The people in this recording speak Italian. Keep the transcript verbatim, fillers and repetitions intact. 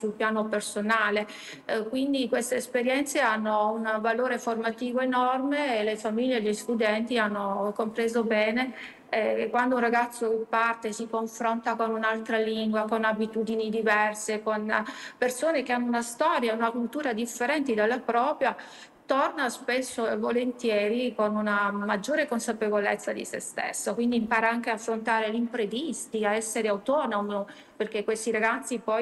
sul piano personale. Eh, quindi queste esperienze hanno un valore formativo enorme e le famiglie e gli studenti hanno compreso bene eh, che quando un ragazzo parte si confronta con un'altra lingua, con abitudini diverse, con eh, persone che hanno una storia, una cultura differenti dalla propria, torna spesso e volentieri con una maggiore consapevolezza di se stesso, quindi impara anche a affrontare gli imprevisti, a essere autonomo, perché questi ragazzi poi